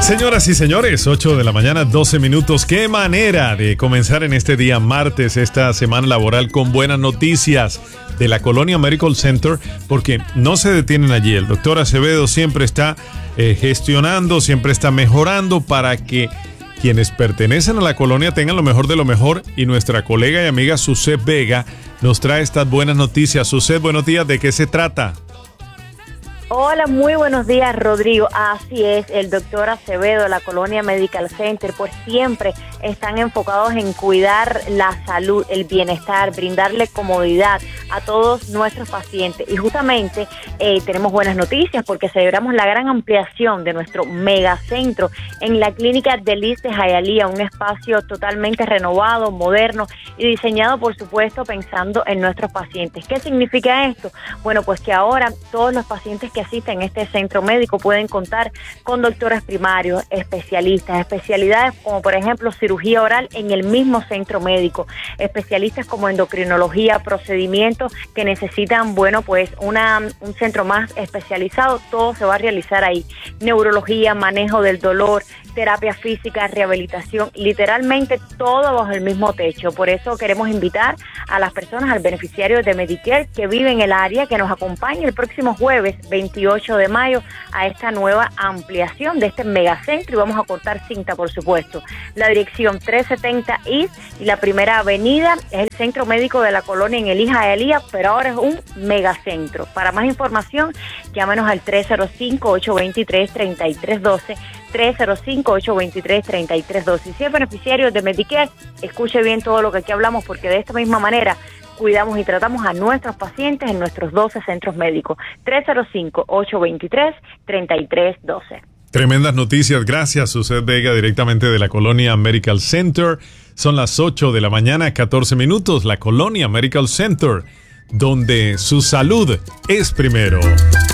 Señoras y señores, 8 de la mañana, 12 minutos. Qué manera de comenzar en este día martes, esta semana laboral con buenas noticias de la Colonia Medical Center, porque no se detienen allí. El doctor Acevedo siempre está gestionando, siempre está mejorando para que quienes pertenecen a la colonia tengan lo mejor de lo mejor, y nuestra colega y amiga Suset Vega nos trae estas buenas noticias. Suset, buenos días, ¿de qué se trata? Hola, muy buenos días, Rodrigo. Así es, el doctor Acevedo, la Colonia Medical Center, pues siempre están enfocados en cuidar la salud, el bienestar, brindarle comodidad a todos nuestros pacientes. Y justamente tenemos buenas noticias porque celebramos la gran ampliación de nuestro megacentro en la clínica de Liz de Hialeah, un espacio totalmente renovado, moderno y diseñado, por supuesto, pensando en nuestros pacientes. ¿Qué significa esto? Bueno, pues que ahora todos los pacientes que asisten a este centro médico pueden contar con doctores primarios, especialistas, especialidades como por ejemplo cirugía oral en el mismo centro médico, especialistas como endocrinología, procedimientos que necesitan, bueno, pues un centro más especializado, todo se va a realizar ahí, neurología, manejo del dolor, terapia física, rehabilitación, literalmente todo bajo el mismo techo. Por eso queremos invitar a las personas, al beneficiario de Medicare que vive en el área, que nos acompañe el próximo jueves 28 de mayo a esta nueva ampliación de este megacentro, y vamos a cortar cinta, por supuesto. La dirección 370 East y la primera avenida es el centro médico de la colonia en el Hialeah, pero ahora es un megacentro. Para más información, llámenos al 305-823-3312, 305-823-3312. Y si es beneficiario de Medicare, escuche bien todo lo que aquí hablamos, porque de esta misma manera cuidamos y tratamos a nuestros pacientes en nuestros 12 centros médicos. 305-823-3312. Tremendas noticias. Gracias, Suset Vega, directamente de la Colonia Medical Center. Son las 8 de la mañana, 14 minutos. La Colonia Medical Center, donde su salud es primero.